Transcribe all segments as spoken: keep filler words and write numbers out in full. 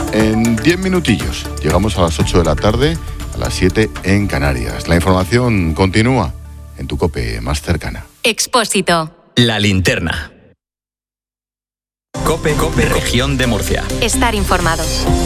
En diez minutillos llegamos a las ocho de la tarde, a las siete en Canarias. La información continúa en tu COPE más cercana. Expósito. La linterna. COPE, COPE, Región de Murcia. Estar informado.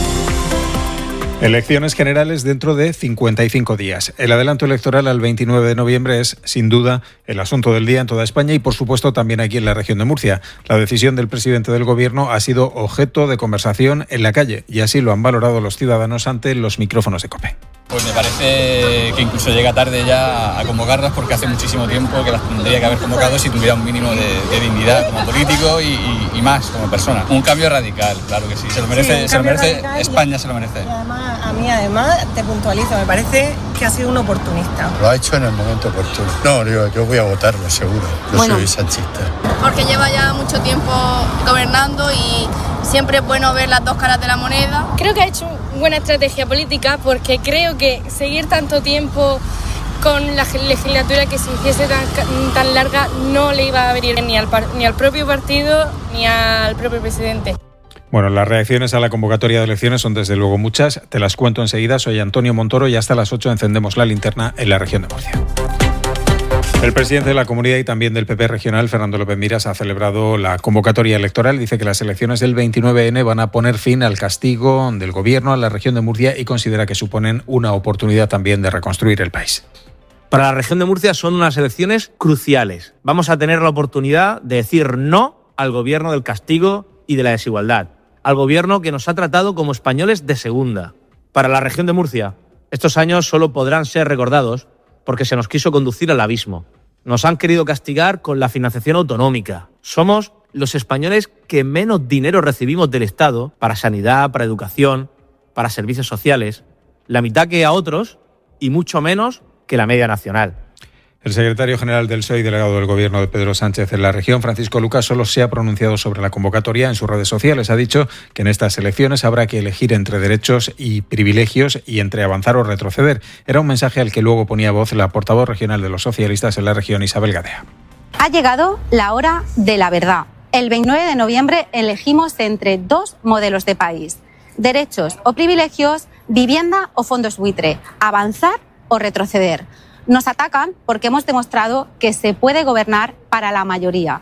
Elecciones generales dentro de cincuenta y cinco días. El adelanto electoral al veintinueve de noviembre es, sin duda, el asunto del día en toda España y, por supuesto, también aquí en la región de Murcia. La decisión del presidente del Gobierno ha sido objeto de conversación en la calle y así lo han valorado los ciudadanos ante los micrófonos de COPE. Pues me parece que incluso llega tarde ya a convocarlas porque hace muchísimo tiempo que las tendría que haber convocado si tuviera un mínimo de, de dignidad como político y, y, y más como persona. Un cambio radical, claro que sí, se lo merece, sí, se lo merece España, se lo merece. Además, a mí además te puntualizo, me parece que ha sido un oportunista. Lo ha hecho en el momento oportuno. No, yo, yo voy a votarlo seguro, yo bueno. soy sanchista. Porque lleva ya mucho tiempo gobernando y siempre es bueno ver las dos caras de la moneda. Creo que ha hecho buena estrategia política porque creo que seguir tanto tiempo con la legislatura que se hiciese tan, tan larga no le iba a venir ni al, ni al propio partido ni al propio presidente. Bueno, las reacciones a la convocatoria de elecciones son desde luego muchas. Te las cuento enseguida. Soy Antonio Montoro y hasta las ocho encendemos la linterna en la región de Murcia. El presidente de la Comunidad y también del P P regional, Fernando López Miras, ha celebrado la convocatoria electoral. Dice que las elecciones del veintinueve ene van a poner fin al castigo del Gobierno a la región de Murcia y considera que suponen una oportunidad también de reconstruir el país. Para la región de Murcia son unas elecciones cruciales. Vamos a tener la oportunidad de decir no al Gobierno del castigo y de la desigualdad, al Gobierno que nos ha tratado como españoles de segunda. Para la región de Murcia, estos años solo podrán ser recordados porque se nos quiso conducir al abismo. Nos han querido castigar con la financiación autonómica. Somos los españoles que menos dinero recibimos del Estado para sanidad, para educación, para servicios sociales. La mitad que a otros y mucho menos que la media nacional. El secretario general del P S O E y delegado del Gobierno de Pedro Sánchez en la región, Francisco Lucas, solo se ha pronunciado sobre la convocatoria en sus redes sociales. Ha dicho que en estas elecciones habrá que elegir entre derechos y privilegios y entre avanzar o retroceder. Era un mensaje al que luego ponía voz la portavoz regional de los socialistas en la región, Isabel Gadea. Ha llegado la hora de la verdad. El veintinueve de noviembre elegimos entre dos modelos de país: derechos o privilegios, vivienda o fondos buitre, avanzar o retroceder. Nos atacan porque hemos demostrado que se puede gobernar para la mayoría.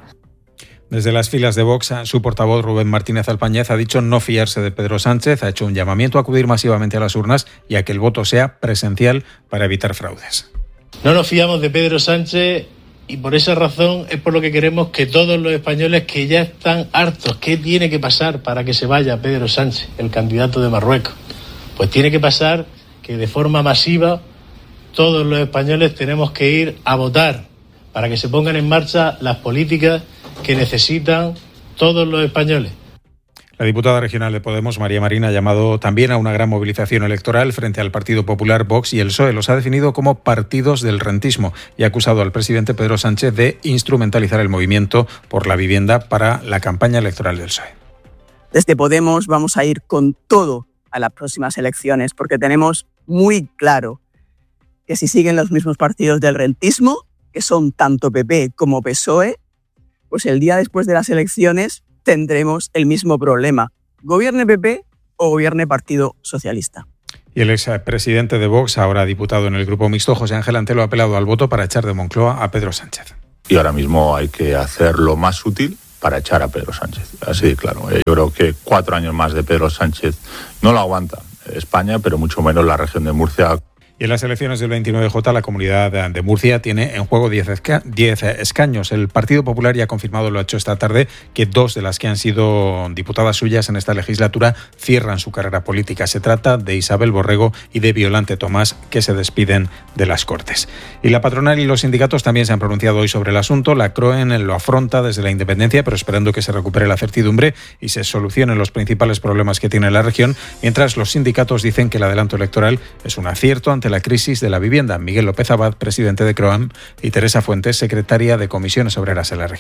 Desde las filas de Vox, su portavoz Rubén Martínez Alpañez ha dicho no fiarse de Pedro Sánchez, ha hecho un llamamiento a acudir masivamente a las urnas y a que el voto sea presencial para evitar fraudes. No nos fiamos de Pedro Sánchez y por esa razón es por lo que queremos que todos los españoles que ya están hartos, ¿qué tiene que pasar para que se vaya Pedro Sánchez, el candidato de Marruecos? Pues tiene que pasar que de forma masiva todos los españoles tenemos que ir a votar para que se pongan en marcha las políticas que necesitan todos los españoles. La diputada regional de Podemos, María Marín, ha llamado también a una gran movilización electoral frente al Partido Popular, Vox y el P S O E. Los ha definido como partidos del rentismo y ha acusado al presidente Pedro Sánchez de instrumentalizar el movimiento por la vivienda para la campaña electoral del P S O E. Desde Podemos vamos a ir con todo a las próximas elecciones porque tenemos muy claro que si siguen los mismos partidos del rentismo, que son tanto P P como P S O E, pues el día después de las elecciones tendremos el mismo problema. Gobierne P P o gobierne Partido Socialista. Y el expresidente de Vox, ahora diputado en el Grupo Mixto, José Ángel Antelo, ha apelado al voto para echar de Moncloa a Pedro Sánchez. Y ahora mismo hay que hacer lo más útil para echar a Pedro Sánchez. Así de claro. Yo creo que cuatro años más de Pedro Sánchez no lo aguanta España, pero mucho menos la región de Murcia. Y en las elecciones del veintinueve J, la Comunidad de Murcia tiene en juego diez escaños. El Partido Popular ya ha confirmado, lo ha hecho esta tarde, que dos de las que han sido diputadas suyas en esta legislatura cierran su carrera política. Se trata de Isabel Borrego y de Violante Tomás, que se despiden de las Cortes. Y la patronal y los sindicatos también se han pronunciado hoy sobre el asunto. La CROEN lo afronta desde la independencia, pero esperando que se recupere la certidumbre y se solucionen los principales problemas que tiene la región, mientras los sindicatos dicen que el adelanto electoral es un acierto ante la crisis de la vivienda. Miguel López Abad, presidente de CROAM, y Teresa Fuentes, secretaria de Comisiones Obreras en la región.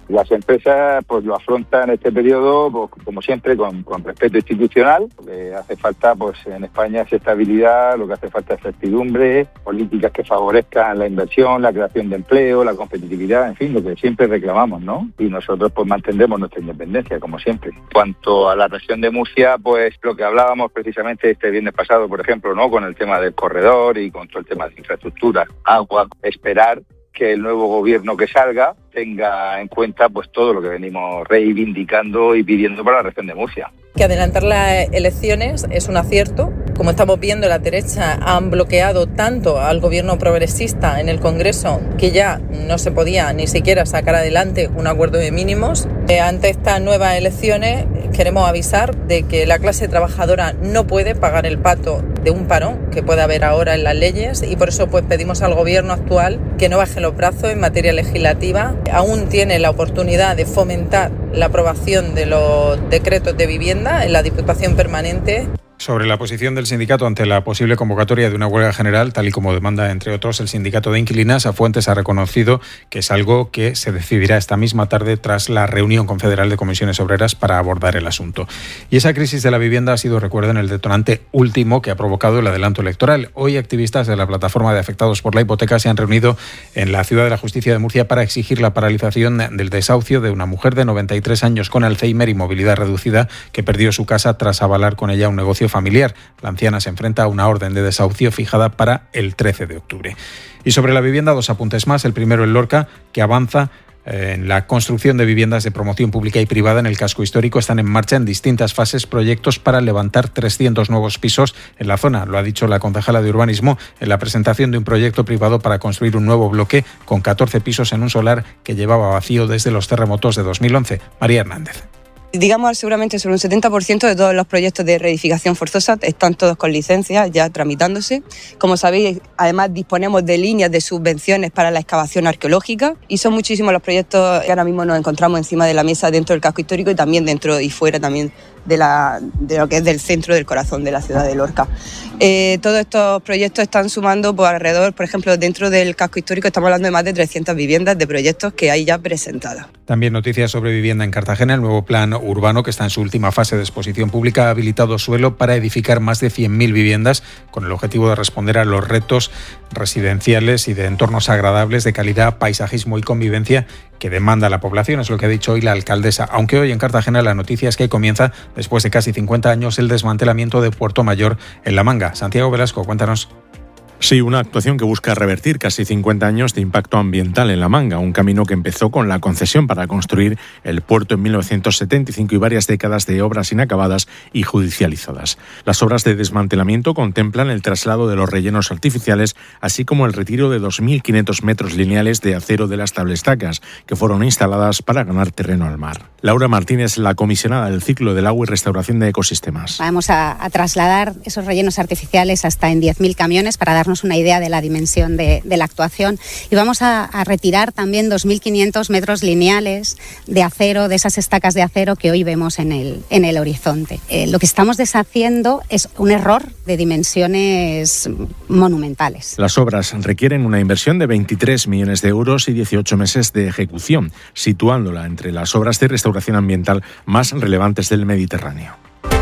Las empresas pues lo afrontan este periodo, pues, como siempre, con, con respeto institucional. Lo que hace falta pues en España es estabilidad, lo que hace falta es certidumbre, políticas que favorezcan la inversión, la creación de empleo, la competitividad, en fin, lo que siempre reclamamos, ¿no? Y nosotros pues mantendremos nuestra independencia, como siempre. En cuanto a la región de Murcia, pues lo que hablábamos precisamente este viernes pasado, por ejemplo, ¿no? Con el tema del corredor y con todo el tema de infraestructura, agua, esperar que el nuevo gobierno que salga tenga en cuenta pues todo lo que venimos reivindicando y pidiendo para la región de Murcia. Que adelantar las elecciones es un acierto. Como estamos viendo, la derecha han bloqueado tanto al gobierno progresista en el Congreso que ya no se podía ni siquiera sacar adelante un acuerdo de mínimos. Eh, ante estas nuevas elecciones queremos avisar de que la clase trabajadora no puede pagar el pato de un parón que puede haber ahora en las leyes y por eso pues pedimos al gobierno actual que no baje los brazos en materia legislativa. Aún tiene la oportunidad de fomentar la aprobación de los decretos de vivienda en la Diputación Permanente. Sobre la posición del sindicato ante la posible convocatoria de una huelga general, tal y como demanda, entre otros, el sindicato de inquilinas, Afuentes ha reconocido que es algo que se decidirá esta misma tarde tras la reunión confederal de comisiones obreras para abordar el asunto. Y esa crisis de la vivienda ha sido, recuerden, el detonante último que ha provocado el adelanto electoral. Hoy activistas de la plataforma de afectados por la hipoteca se han reunido en la Ciudad de la Justicia de Murcia para exigir la paralización del desahucio de una mujer de noventa y tres años con Alzheimer y movilidad reducida que perdió su casa tras avalar con ella un negocio familiar. La anciana se enfrenta a una orden de desahucio fijada para el trece de octubre. Y sobre la vivienda, dos apuntes más. El primero, en Lorca, que avanza en la construcción de viviendas de promoción pública y privada en el casco histórico. Están en marcha en distintas fases proyectos para levantar trescientos nuevos pisos en la zona. Lo ha dicho la concejala de Urbanismo en la presentación de un proyecto privado para construir un nuevo bloque con catorce pisos en un solar que llevaba vacío desde los terremotos de dos mil once. María Hernández. Digamos, seguramente sobre un setenta por ciento de todos los proyectos de reedificación forzosa están todos con licencias ya tramitándose. Como sabéis, además disponemos de líneas de subvenciones para la excavación arqueológica y son muchísimos los proyectos que ahora mismo nos encontramos encima de la mesa dentro del casco histórico y también dentro y fuera también de, la, de lo que es del centro del corazón de la ciudad de Lorca. Eh, todos estos proyectos están sumando por alrededor, por ejemplo, dentro del casco histórico estamos hablando de más de trescientas viviendas de proyectos que hay ya presentadas. También noticias sobre vivienda en Cartagena. El nuevo plan urbano, que está en su última fase de exposición pública, ha habilitado suelo para edificar más de cien mil viviendas con el objetivo de responder a los retos residenciales y de entornos agradables de calidad, paisajismo y convivencia que demanda la población. Es lo que ha dicho hoy la alcaldesa. Aunque hoy en Cartagena la noticia es que comienza, después de casi cincuenta años, el desmantelamiento de Puerto Mayor en La Manga. Santiago Velasco, cuéntanos. Sí, una actuación que busca revertir casi cincuenta años de impacto ambiental en La Manga, un camino que empezó con la concesión para construir el puerto en mil novecientos setenta y cinco y varias décadas de obras inacabadas y judicializadas. Las obras de desmantelamiento contemplan el traslado de los rellenos artificiales, así como el retiro de dos mil quinientos metros lineales de acero de las tablestacas, que fueron instaladas para ganar terreno al mar. Laura Martínez, la comisionada del ciclo del agua y restauración de ecosistemas. Vamos a, a trasladar esos rellenos artificiales hasta en diez mil camiones para darnos una idea de la dimensión de, de la actuación y vamos a, a retirar también dos mil quinientos metros lineales de acero, de esas estacas de acero que hoy vemos en el, en el horizonte. Eh, lo que estamos deshaciendo es un error de dimensiones monumentales. Las obras requieren una inversión de veintitrés millones de euros y dieciocho meses de ejecución, situándola entre las obras de restauración ambiental más relevantes del Mediterráneo.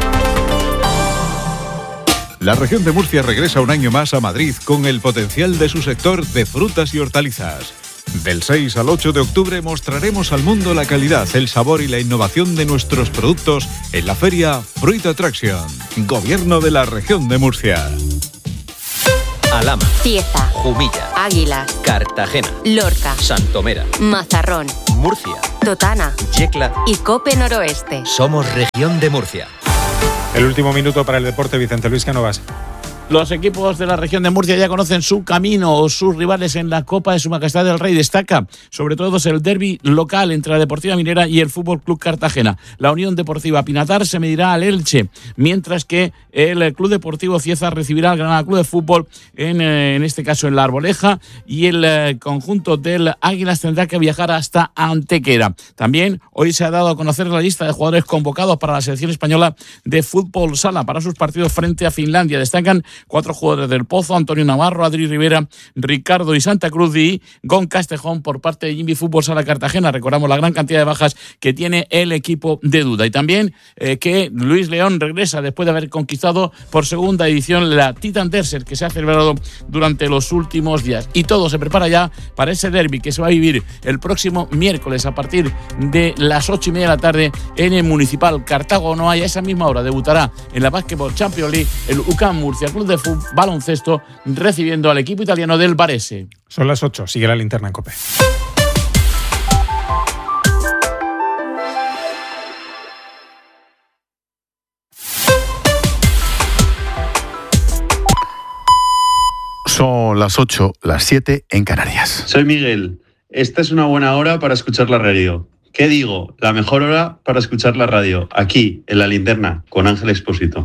La región de Murcia regresa un año más a Madrid con el potencial de su sector de frutas y hortalizas. Del seis al ocho de octubre mostraremos al mundo la calidad, el sabor y la innovación de nuestros productos en la feria Fruit Attraction. Gobierno de la región de Murcia. Alhama, Cieza, Jumilla, Águila, Cartagena, Lorca, Santomera, Mazarrón, Murcia, Totana, Yecla y Cope Noroeste. Somos región de Murcia. El último minuto para el deporte, Vicente Luis Cánovas. Los equipos de la región de Murcia ya conocen su camino o sus rivales en la Copa de Su Majestad el Rey. Destaca sobre todo el derbi local entre la Deportiva Minera y el Fútbol Club Cartagena. La Unión Deportiva Pinatar se medirá al Elche, mientras que el Club Deportivo Cieza recibirá al Granada Club de Fútbol, en, en este caso en La Arboleja, y el eh, conjunto del Águilas tendrá que viajar hasta Antequera. También hoy se ha dado a conocer la lista de jugadores convocados para la selección española de fútbol sala para sus partidos frente a Finlandia. Destacan cuatro jugadores del Pozo, Antonio Navarro, Adri Rivera, Ricardo y Santa Cruz y Gon Castejón por parte de Jimmy Fútbol Sala Cartagena. Recordamos la gran cantidad de bajas que tiene el equipo de Duda. Y también eh, que Luis León regresa después de haber conquistado por segunda edición la Titan Desert, que se ha celebrado durante los últimos días. Y todo se prepara ya para ese derbi que se va a vivir el próximo miércoles a partir de las ocho y media de la tarde en el Municipal Cartago Noa. A esa misma hora debutará en la Basketball Champions League el U C A M Murcia Club de Fútbol Baloncesto, recibiendo al equipo italiano del Varese. Son las ocho, sigue la linterna en COPE. Son las ocho, las siete en Canarias. Soy Miguel. Esta es una buena hora para escuchar la radio. ¿Qué digo? La mejor hora para escuchar la radio. Aquí, en La Linterna, con Ángel Expósito.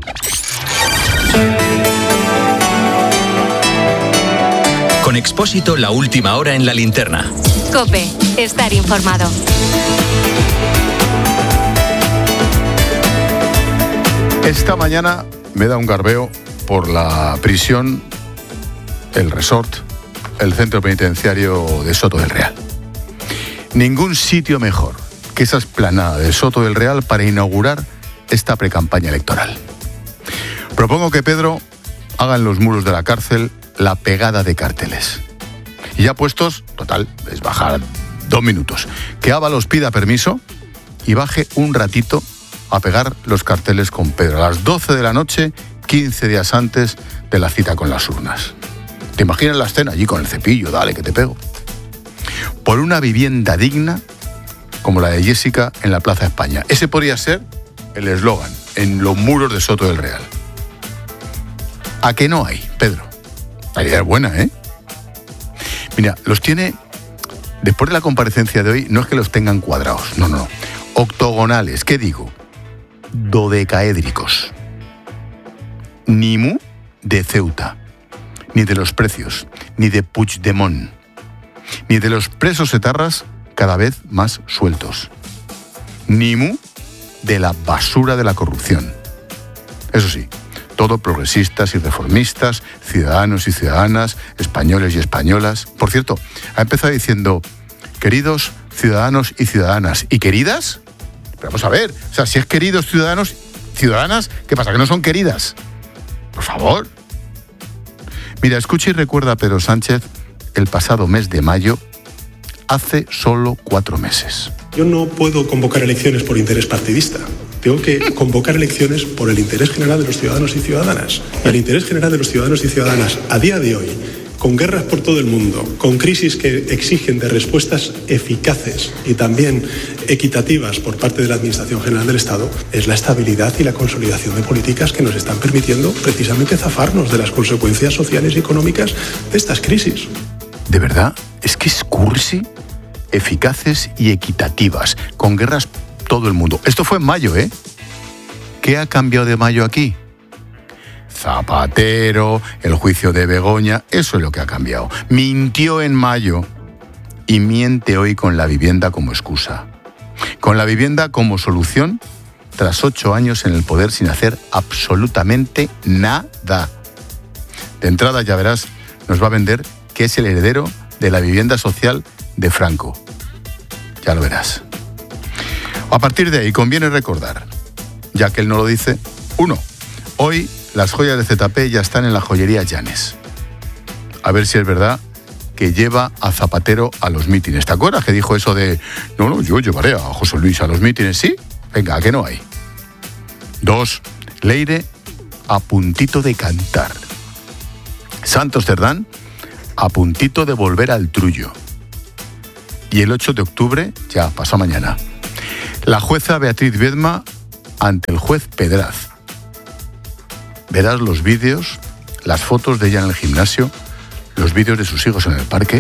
Con Expósito, la última hora en La Linterna. COPE. Estar informado. Esta mañana me da un garbeo por la prisión, el resort, el centro penitenciario de Soto del Real. Ningún sitio mejor que esa explanada de Soto del Real para inaugurar esta precampaña electoral. Propongo que Pedro haga en los muros de la cárcel la pegada de carteles. Y ya puestos, total, es bajar dos minutos. Que Ábalos pida permiso y baje un ratito a pegar los carteles con Pedro a las doce de la noche, quince días antes de la cita con las urnas. ¿Te imaginas la escena allí con el cepillo? Dale, que te pego. Por una vivienda digna como la de Jessica en la Plaza España. Ese podría ser el eslogan en los muros de Soto del Real. ¿A qué no hay, Pedro? La idea es buena, ¿eh? Mira, los tiene, después de la comparecencia de hoy, no es que los tengan cuadrados, no, no, no. Octogonales, ¿qué digo? Dodecaédricos. Ni mu de Ceuta, ni de los precios, ni de Puigdemont, ni de los presos etarras cada vez más sueltos. Ni mu de la basura de la corrupción. Eso sí, todo progresistas y reformistas, ciudadanos y ciudadanas, españoles y españolas. Por cierto, ha empezado diciendo, queridos ciudadanos y ciudadanas. ¿Y queridas? Pero vamos a ver, o sea, si es queridos ciudadanos, ciudadanas, ¿qué pasa? ¿Que no son queridas? Por favor. Mira, escucha y recuerda a Pedro Sánchez el pasado mes de mayo, hace solo cuatro meses. Yo no puedo convocar elecciones por interés partidista. Tengo que convocar elecciones por el interés general de los ciudadanos y ciudadanas. Y el interés general de los ciudadanos y ciudadanas a día de hoy, con guerras por todo el mundo, con crisis que exigen de respuestas eficaces y también equitativas por parte de la Administración General del Estado, es la estabilidad y la consolidación de políticas que nos están permitiendo precisamente zafarnos de las consecuencias sociales y económicas de estas crisis. ¿De verdad? Es que es cursi, eficaces y equitativas, con guerras todo el mundo. Esto fue en mayo, ¿eh? ¿Qué ha cambiado de mayo aquí? Zapatero, el juicio de Begoña, eso es lo que ha cambiado. Mintió en mayo y miente hoy con la vivienda como excusa. Con la vivienda como solución tras ocho años en el poder sin hacer absolutamente nada. De entrada, ya verás, nos va a vender que es el heredero de la vivienda social de Franco. Ya lo verás. A partir de ahí, conviene recordar, ya que él no lo dice, uno, hoy las joyas de Z P ya están en la joyería Llanes. A ver si es verdad que lleva a Zapatero a los mítines. ¿Te acuerdas que dijo eso de, no, no, yo llevaré a José Luis a los mítines? ¿Sí? Venga, ¿a qué no hay? Dos, Leire a puntito de cantar. Santos Cerdán a puntito de volver al trullo. Y el ocho de octubre, ya pasó mañana, la jueza Beatriz Viedma ante el juez Pedraz. Verás los vídeos, las fotos de ella en el gimnasio, los vídeos de sus hijos en el parque.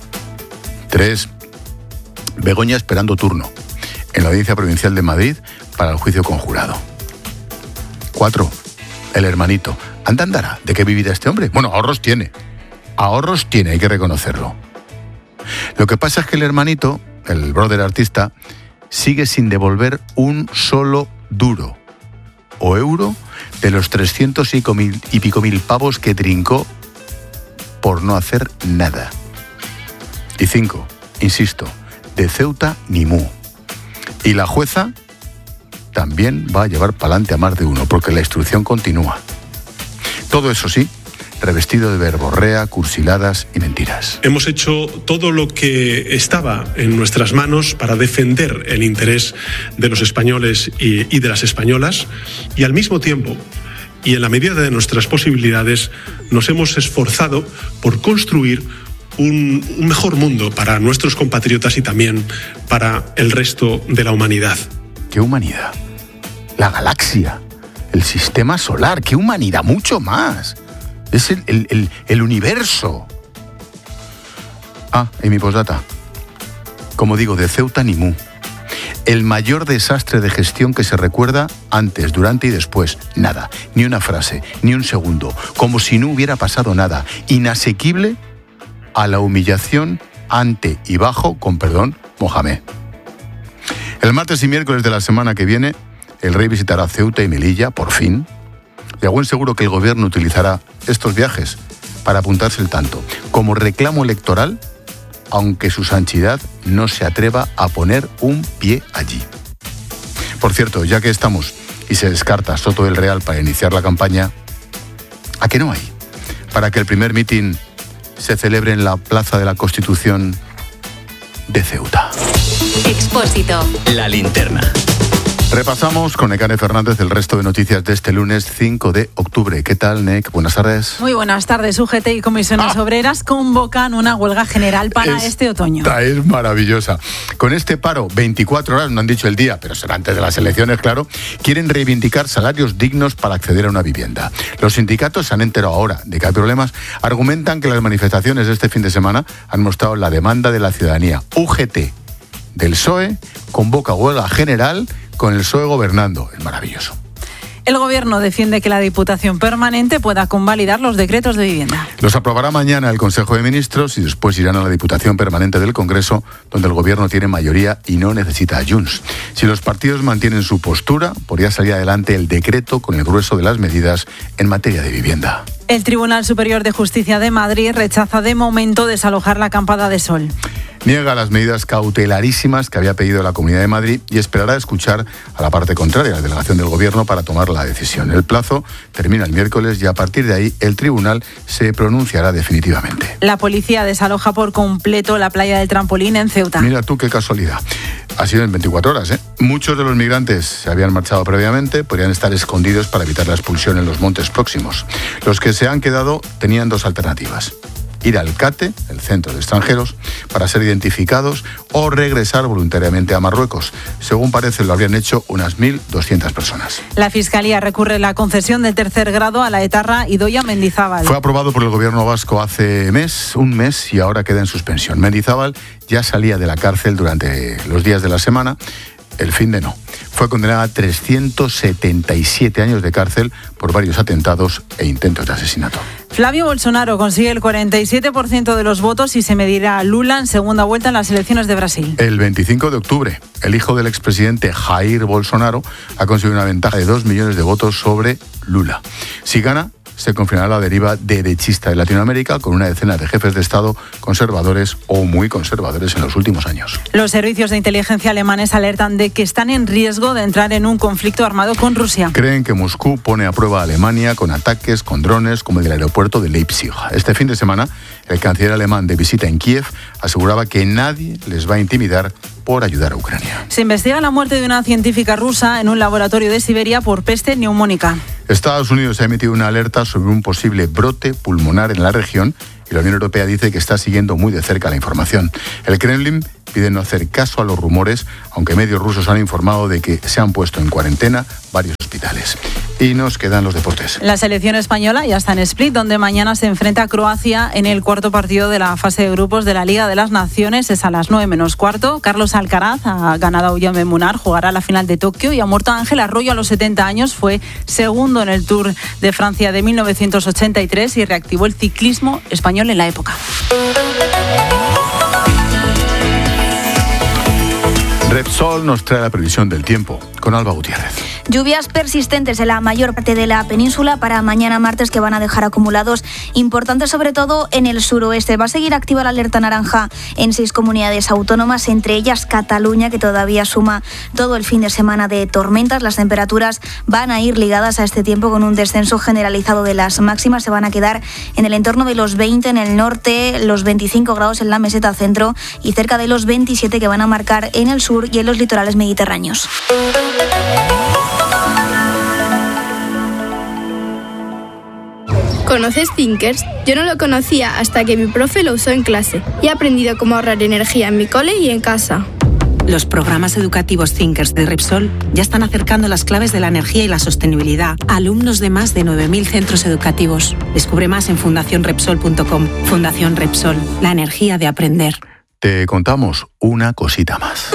Tres, Begoña esperando turno en la Audiencia Provincial de Madrid para el juicio conjurado. Cuatro, el hermanito. Anda, andará, ¿de qué vivirá este hombre? Bueno, ahorros tiene. Ahorros tiene, hay que reconocerlo. Lo que pasa es que el hermanito, el brother artista, sigue sin devolver un solo duro o euro de los trescientos y pico mil pavos que trincó por no hacer nada. Y cinco, insisto, de Ceuta ni mu. Y la jueza también va a llevar pa'lante a más de uno, porque la instrucción continúa. Todo eso sí, revestido de verborrea, cursiladas y mentiras. Hemos hecho todo lo que estaba en nuestras manos para defender el interés de los españoles y, y de las españolas, y al mismo tiempo, y en la medida de nuestras posibilidades, nos hemos esforzado por construir un, un mejor mundo para nuestros compatriotas y también para el resto de la humanidad. ¿Qué humanidad? La galaxia, el sistema solar, qué humanidad, mucho más. Es el, el, el, el universo. Ah, y mi postdata. Como digo, de Ceuta ni mu. El mayor desastre de gestión que se recuerda antes, durante y después. Nada, ni una frase, ni un segundo. Como si no hubiera pasado nada. Inasequible a la humillación ante y bajo, con perdón, Mohamed. El martes y miércoles de la semana que viene, el rey visitará Ceuta y Melilla, por fin. Y a buen seguro que el gobierno utilizará estos viajes para apuntarse el tanto, como reclamo electoral, aunque su santidad no se atreva a poner un pie allí. Por cierto, ya que estamos y se descarta Soto del Real para iniciar la campaña, ¿a qué no hay? Para que el primer mitin se celebre en la Plaza de la Constitución de Ceuta. Expósito. La linterna. Repasamos con Nekane Fernández el resto de noticias de este lunes cinco de octubre. ¿Qué tal, Nek? Buenas tardes. Muy buenas tardes. U G T y comisiones ah. obreras convocan una huelga general para Esta este otoño. Esta es maravillosa. Con este paro, veinticuatro horas, no han dicho el día, pero será antes de las elecciones, claro, quieren reivindicar salarios dignos para acceder a una vivienda. Los sindicatos se han enterado ahora de que hay problemas. Argumentan que las manifestaciones de este fin de semana han mostrado la demanda de la ciudadanía. U G T del P S O E convoca huelga general con el P S O E gobernando. Es maravilloso. El Gobierno defiende que la Diputación Permanente pueda convalidar los decretos de vivienda. Los aprobará mañana el Consejo de Ministros y después irán a la Diputación Permanente del Congreso, donde el Gobierno tiene mayoría y no necesita a Junts. Si los partidos mantienen su postura, podría salir adelante el decreto con el grueso de las medidas en materia de vivienda. El Tribunal Superior de Justicia de Madrid rechaza de momento desalojar la Acampada de Sol. Niega las medidas cautelarísimas que había pedido la Comunidad de Madrid y esperará escuchar a la parte contraria, la delegación del Gobierno, para tomar la decisión. El plazo termina el miércoles y a partir de ahí el tribunal se pronunciará definitivamente. La policía desaloja por completo la playa del Trampolín en Ceuta. Mira tú qué casualidad. Ha sido en veinticuatro horas, ¿eh? Muchos de los migrantes se habían marchado previamente, podrían estar escondidos para evitar la expulsión en los montes próximos. Los que se han quedado tenían dos alternativas: ir al CATE, el Centro de Extranjeros, para ser identificados, o regresar voluntariamente a Marruecos. Según parece, lo habrían hecho unas mil doscientas personas. La Fiscalía recurre la concesión del tercer grado a la etarra Idoia Mendizábal. Fue aprobado por el Gobierno vasco hace mes, un mes, y ahora queda en suspensión. Mendizábal ya salía de la cárcel durante los días de la semana. El fin de no. Fue condenada a trescientos setenta y siete años de cárcel por varios atentados e intentos de asesinato. Flavio Bolsonaro consigue el cuarenta y siete por ciento de los votos y se medirá a Lula en segunda vuelta en las elecciones de Brasil. El veinticinco de octubre, el hijo del expresidente Jair Bolsonaro ha conseguido una ventaja de dos millones de votos sobre Lula. Si gana, se confirmará la deriva derechista de Latinoamérica, con una decena de jefes de Estado conservadores o muy conservadores en los últimos años. Los servicios de inteligencia alemanes alertan de que están en riesgo de entrar en un conflicto armado con Rusia. Creen que Moscú pone a prueba a Alemania con ataques con drones como el del aeropuerto de Leipzig. Este fin de semana, el canciller alemán de visita en Kiev aseguraba que nadie les va a intimidar por ayudar a Ucrania. Se investiga la muerte de una científica rusa en un laboratorio de Siberia por peste neumónica. Estados Unidos ha emitido una alerta sobre un posible brote pulmonar en la región y la Unión Europea dice que está siguiendo muy de cerca la información. El Kremlin pide no hacer caso a los rumores, aunque medios rusos han informado de que se han puesto en cuarentena varios hospitales. Y nos quedan los deportes. La selección española ya está en Split, donde mañana se enfrenta a Croacia en el cuarto partido de la fase de grupos de la Liga de las Naciones. Es a las nueve menos cuarto. Carlos Alcaraz ha ganado a Guillaume Munar, jugará la final de Tokio, y ha muerto Ángel Arroyo a los setenta años. Fue segundo en el Tour de Francia de mil novecientos ochenta y tres y reactivó el ciclismo español en la época. Repsol nos trae la previsión del tiempo con Alba Gutiérrez. Lluvias persistentes en la mayor parte de la península para mañana martes que van a dejar acumulados importantes, sobre todo en el suroeste. Va a seguir activa la alerta naranja en seis comunidades autónomas, entre ellas Cataluña, que todavía suma todo el fin de semana de tormentas. Las temperaturas van a ir ligadas a este tiempo con un descenso generalizado de las máximas. Se van a quedar en el entorno de los veinte en el norte, los veinticinco grados en la meseta centro y cerca de los veintisiete que van a marcar en el sur y en los litorales mediterráneos. ¿Conoces Thinkers? Yo no lo conocía hasta que mi profe lo usó en clase y he aprendido cómo ahorrar energía en mi cole y en casa. Los programas educativos Thinkers de Repsol ya están acercando las claves de la energía y la sostenibilidad a alumnos de más de nueve mil centros educativos. Descubre más en fundación repsol punto com. Fundación Repsol, la energía de aprender. Te contamos una cosita más.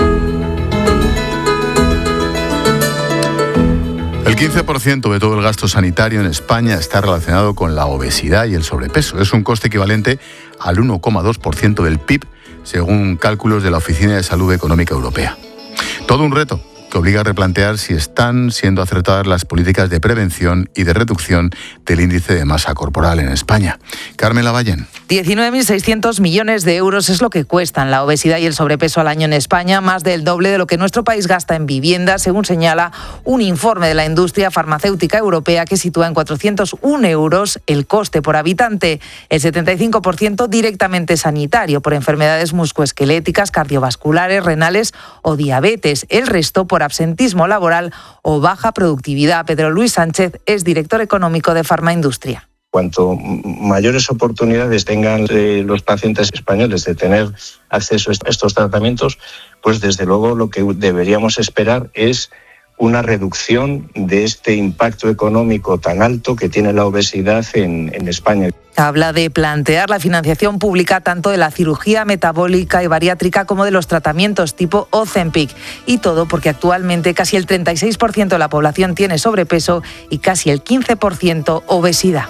El quince por ciento de todo el gasto sanitario en España está relacionado con la obesidad y el sobrepeso. Es un coste equivalente al uno coma dos por ciento del P I B, según cálculos de la Oficina de Salud Económica Europea. Todo un reto que obliga a replantear si están siendo acertadas las políticas de prevención y de reducción del índice de masa corporal en España. Carmen Lavallén. diecinueve mil seiscientos millones de euros es lo que cuestan la obesidad y el sobrepeso al año en España, más del doble de lo que nuestro país gasta en vivienda, según señala un informe de la industria farmacéutica europea que sitúa en cuatrocientos uno euros el coste por habitante. El setenta y cinco por ciento directamente sanitario, por enfermedades musculoesqueléticas, cardiovasculares, renales o diabetes. El resto por absentismo laboral o baja productividad. Pedro Luis Sánchez es director económico de Farmaindustria. Cuanto mayores oportunidades tengan eh, los pacientes españoles de tener acceso a estos tratamientos, pues desde luego lo que deberíamos esperar es una reducción de este impacto económico tan alto que tiene la obesidad en, en España. Habla de plantear la financiación pública tanto de la cirugía metabólica y bariátrica como de los tratamientos tipo Ozempic. Y todo porque actualmente casi el treinta y seis por ciento de la población tiene sobrepeso y casi el quince por ciento obesidad.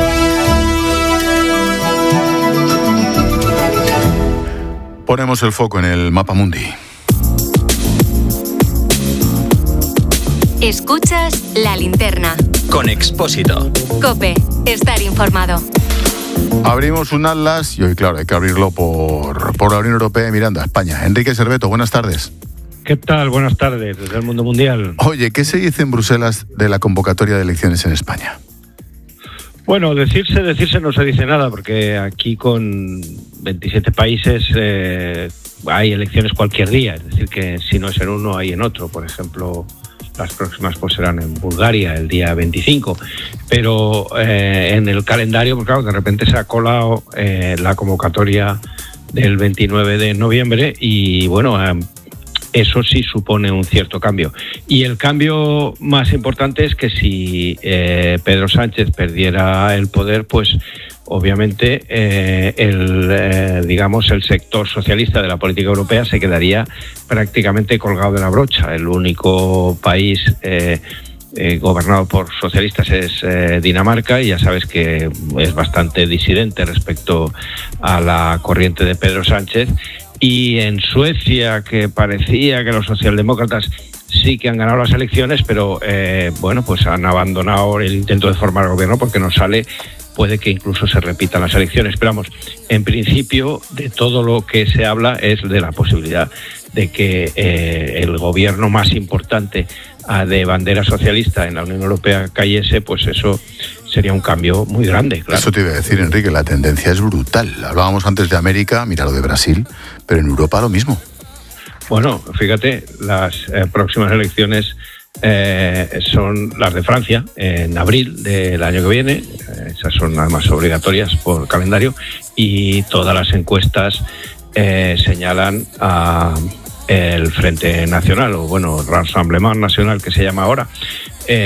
Ponemos el foco en el Mapa Mundi. Escuchas La Linterna. Con Expósito. COPE. Estar informado. Abrimos un atlas y hoy, claro, hay que abrirlo por, por la Unión Europea y mirando a España. Enrique Cerveto, buenas tardes. ¿Qué tal? Buenas tardes, desde el mundo mundial. Oye, ¿qué se dice en Bruselas de la convocatoria de elecciones en España? Bueno, decirse, decirse no se dice nada, porque aquí con veintisiete países eh, hay elecciones cualquier día. Es decir, que si no es en uno, hay en otro. Por ejemplo, las próximas pues serán en Bulgaria el día veinticinco, pero eh, en el calendario, pues claro, de repente se ha colado eh, la convocatoria del veintinueve de noviembre y bueno, eh, eso sí supone un cierto cambio. Y el cambio más importante es que si eh, Pedro Sánchez perdiera el poder, pues obviamente eh, el eh, digamos el sector socialista de la política europea se quedaría prácticamente colgado de la brocha. El único país eh, eh, gobernado por socialistas es eh, Dinamarca, y ya sabes que es bastante disidente respecto a la corriente de Pedro Sánchez. Y en Suecia, que parecía que los socialdemócratas sí que han ganado las elecciones, pero eh, bueno, pues han abandonado el intento de formar gobierno porque no sale. Puede que incluso se repitan las elecciones. Pero vamos, en principio, de todo lo que se habla es de la posibilidad de que eh, el gobierno más importante uh, de bandera socialista en la Unión Europea cayese, pues eso sería un cambio muy grande, claro. Eso te iba a decir, Enrique, la tendencia es brutal. Hablábamos antes de América, mira lo de Brasil, pero en Europa lo mismo. Bueno, fíjate, las eh, próximas elecciones Eh, son las de Francia en abril del año que viene. Eh, esas son además obligatorias por calendario, y todas las encuestas eh, señalan a el Frente Nacional, o bueno, Rassemblement Nacional, que se llama ahora,